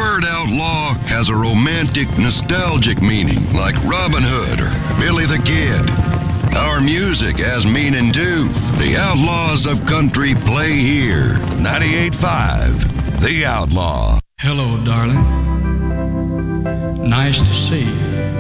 word outlaw has a romantic, nostalgic meaning, like Robin Hood or Billy the Kid. Our music has meaning too. The Outlaws of Country play here. 98.5, The Outlaw. Hello, darling. Nice to see you.